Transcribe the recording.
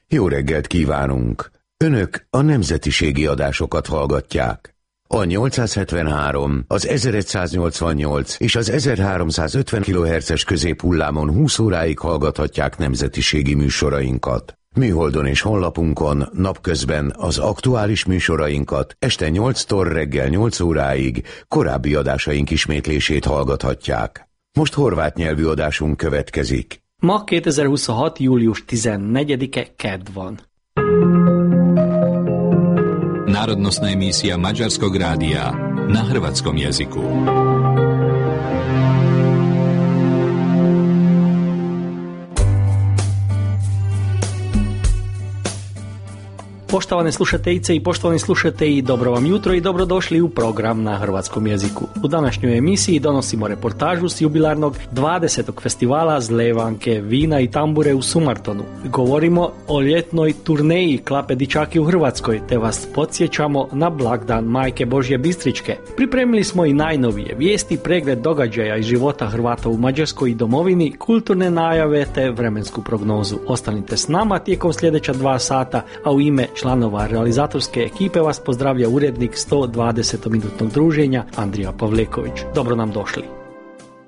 Jó reggelt kívánunk! Önök a nemzetiségi adásokat hallgatják. A 873, az 1188 és az 1350 kHz középhullámon 20 óráig hallgathatják nemzetiségi műsorainkat. Műholdon és honlapunkon napközben az aktuális műsorainkat, este 8-tól reggel 8 óráig korábbi adásaink ismétlését hallgathatják. Most horvát nyelvű adásunk következik. Ma 2026. július 14-e kedd van. Národnostná emisija Mađarskog radija na hrvatskom jeziku. Poštovane slušateljice i poštovani slušatelji, dobro vam jutro i dobrodošli u program na hrvatskom jeziku. U današnjoj emisiji donosimo reportažu s jubilarnog 20. festivala Zlevanke, vina i tambure u Sumartonu. Govorimo o ljetnoj turneji Klape Dičaki u Hrvatskoj, te vas podsjećamo na blagdan Majke Božje Bistričke. Pripremili smo i najnovije vijesti, pregled događaja iz života Hrvata u Mađarskoj i domovini, kulturne najave te vremensku prognozu. Ostanite s nama tijekom sljedeća 2 sata, a u ime članova realizatorske ekipe vas pozdravlja urednik 120-minutnog druženja Andrija Pavleković. Dobro nam došli.